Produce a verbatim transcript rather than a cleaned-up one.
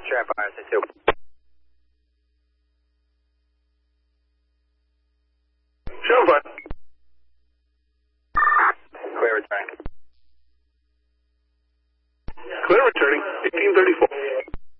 Trap fire, six two. Show fire. Clear returning. Clear returning, eighteen thirty-four.